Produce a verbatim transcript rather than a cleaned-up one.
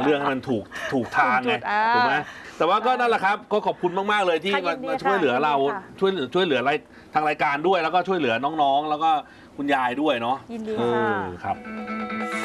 เรื่องให้มันถูกถูกทางไงถูกไหมแต่ว่าก็นั่นแหละครับก็ขอบคุณมากๆเลยที่มาช่วยเหลือเราช่วยช่วยเหลืออะไรทางรายการด้วยแล้วก็ช่วยเหลือน้องๆแล้วก็คุณยายด้วยเนาะยินดีค่ะครับ